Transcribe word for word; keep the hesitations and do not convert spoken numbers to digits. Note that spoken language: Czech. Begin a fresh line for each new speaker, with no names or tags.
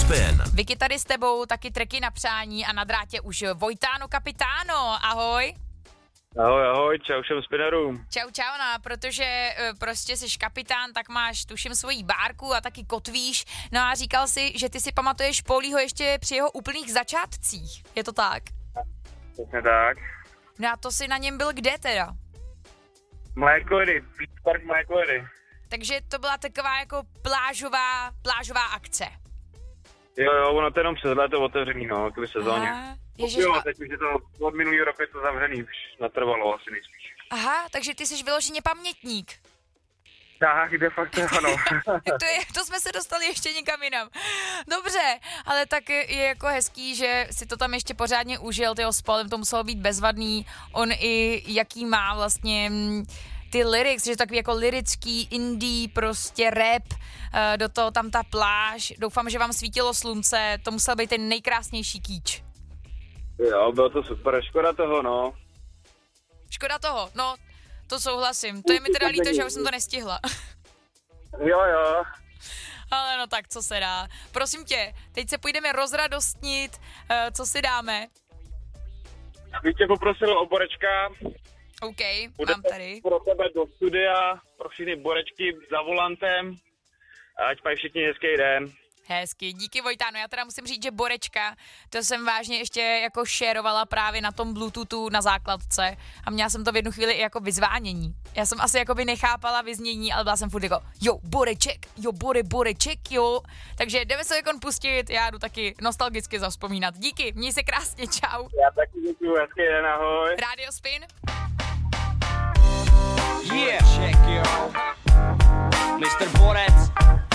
Spin.
Vicky tady s tebou, taky treky na přání a na drátě už Vojtáno Kapitáno, ahoj.
Ahoj, ahoj, čau všem spinnerům.
Čau, čau, no, protože uh, prostě jsi kapitán, tak máš, tuším, svoji bárku a taky kotvíš. No a říkal si, že ty si pamatuješ Polího ještě při jeho úplných začátcích. Je to tak?
Přesně tak.
No a to si na něm byl kde teda?
Mlékoedy, Park Mlékoedy.
Takže to byla taková jako plážová, plážová akce.
Jo, jo, ono to jenom přes léto otevřený, no, kdyby sezóně.
Aha, ježiš,
Jo,
a...
teď už je to od minulý rok je to zavřený, už natrvalo asi nejspíš.
Aha, takže ty jsi vyloženě pamětník.
Tak, de facto ano.
to, je, to jsme se dostali ještě někam jinam. Dobře, ale tak je jako hezký, že si to tam ještě pořádně užil, tyho spolem, to muselo být bezvadný. On i jaký má vlastně m, ty lyrics, že takový jako lyrický, indie, prostě rap, e, do toho tam ta pláž. Doufám, že vám svítilo slunce, to musel být ten nejkrásnější kýč.
Jo, bylo to super, škoda toho, no.
Škoda toho, no, to souhlasím. To je mi teda líto, že už jsem to nestihla.
Jo, jo.
Ale no tak, co se dá. Prosím tě, teď se půjdeme rozradostnit, uh, co si dáme?
Bych tě poprosil o borečka.
OK,
Bude
mám tady.
pro tebe do studia, pro všechny borečky za volantem. Ať mají všichni hezký den.
Hezky, díky Vojtáno, já teda musím říct, že borečka, to jsem vážně ještě jako šerovala právě na tom Bluetoothu na základce a měla jsem to v jednu chvíli i jako vyzvánění. Já jsem asi jako by nechápala vyznění, ale byla jsem furt jako, jo, boreček, jo, bore, boreček, jo. Takže jdeme se jako pustit, já jdu taky nostalgicky zavzpomínat. Díky, měj se krásně, čau.
Já taky děkuju, hezký den, ahoj.
Radio Spin.
Yeah, check yo. mister Borec.